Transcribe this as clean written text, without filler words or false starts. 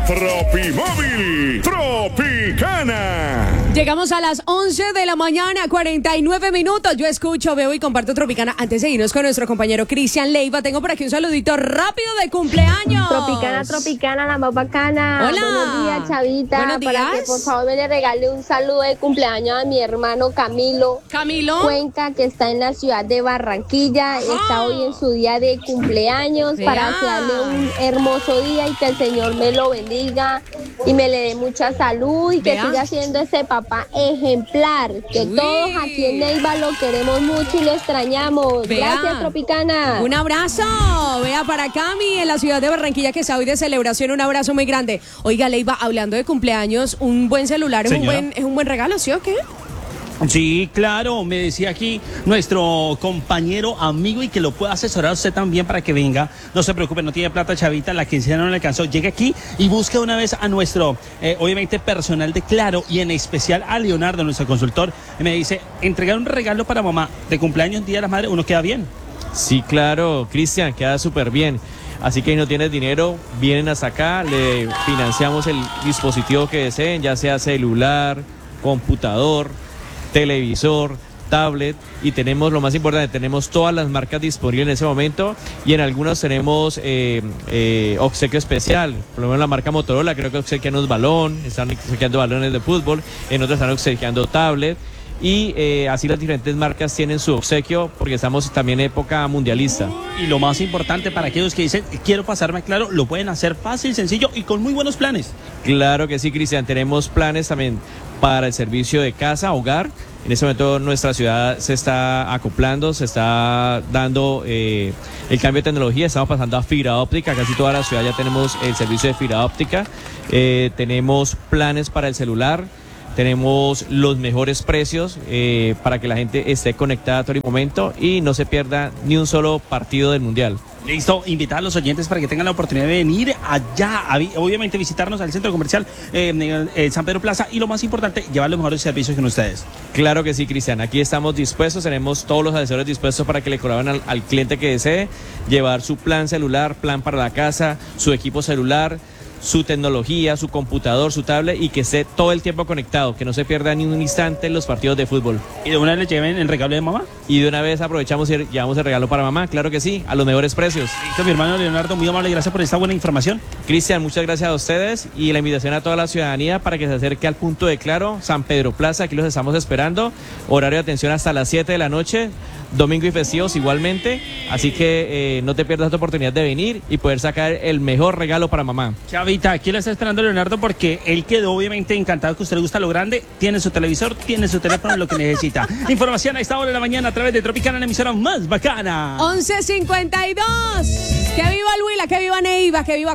Tropimóvil Tropicana. Llegamos a las 11 de la mañana, 49 minutos. Yo escucho, veo y comparto Tropicana. Antes de irnos con nuestro compañero Cristian Leiva, tengo por aquí un saludito rápido de cumpleaños. Tropicana, la más bacana. Hola. Buenos días, Chavita. Buenos días. Para que por favor me le regale un saludo de cumpleaños a mi hermano Camilo Cuenca, que está en la ciudad de Barranquilla. Está hoy en su día de cumpleaños. Vea. Para darle un hermoso día y que el Señor me lo bendiga y me le dé mucha salud y que Vea. siga siendo ese papá ejemplar, que Uy. todos aquí en Neiva lo queremos mucho y lo extrañamos. Vea. Gracias, Tropicana. Un abrazo, vea para Cami en la ciudad de Barranquilla, que está hoy de celebración. Un abrazo muy grande. Oiga, Leiva, hablando de cumpleaños, un buen celular es un buen regalo, ¿sí o qué? Sí, claro, me decía aquí nuestro compañero, amigo, y que lo pueda asesorar usted también para que venga. No se preocupe, no tiene plata, Chavita, la quincena no le alcanzó. Llegue aquí y busque una vez a nuestro, obviamente, personal de Claro, y en especial a Leonardo, nuestro consultor. Me dice, entregar un regalo para mamá de cumpleaños, Día de la Madre, uno queda bien. Sí, claro, Cristian, queda súper bien. Así que si no tienes dinero, vienen hasta acá, le financiamos el dispositivo que deseen, ya sea celular, computador, televisor, tablet, y tenemos, lo más importante, tenemos todas las marcas disponibles en ese momento, y en algunos tenemos obsequio especial. Por lo menos la marca Motorola creo que obsequian unos están obsequiando balones de fútbol, en otros están obsequiando tablet, y así las diferentes marcas tienen su obsequio, porque estamos también en época mundialista. Y lo más importante para aquellos que dicen, quiero pasarme a Claro, lo pueden hacer fácil, sencillo y con muy buenos planes. Claro que sí, Cristian, tenemos planes también para el servicio de casa, hogar. En este momento nuestra ciudad se está acoplando, se está dando el cambio de tecnología, estamos pasando a fibra óptica, casi toda la ciudad ya tenemos el servicio de fibra óptica, tenemos planes para el celular, tenemos los mejores precios para que la gente esté conectada a todo el momento y no se pierda ni un solo partido del Mundial. Listo, invitar a los oyentes para que tengan la oportunidad de venir allá, obviamente visitarnos al centro comercial San Pedro Plaza, y lo más importante, llevar los mejores servicios con ustedes. Claro que sí, Cristian, aquí estamos dispuestos, tenemos todos los asesores dispuestos para que le colaboren al cliente que desee llevar su plan celular, plan para la casa, su equipo celular, su tecnología, su computador, su tablet, y que esté todo el tiempo conectado, que no se pierda ni un instante en los partidos de fútbol. ¿Y de una vez le lleven el regalo de mamá? Y de una vez aprovechamos y llevamos el regalo para mamá, claro que sí, a los mejores precios. Listo, mi hermano Leonardo, muy amable, gracias por esta buena información. Cristian, muchas gracias a ustedes, y la invitación a toda la ciudadanía para que se acerque al punto de Claro, San Pedro Plaza, aquí los estamos esperando, horario de atención hasta las 7 de la noche, domingo y festivos igualmente, así que no te pierdas esta oportunidad de venir y poder sacar el mejor regalo para mamá. Chavita, aquí lo está esperando Leonardo, porque él quedó obviamente encantado que a usted le gusta lo grande, tiene su televisor, tiene su teléfono, lo que necesita. Información a esta hora de la mañana a través de Tropicana, la emisora más bacana. 11:52. Que viva el Huila, que viva Neiva, que viva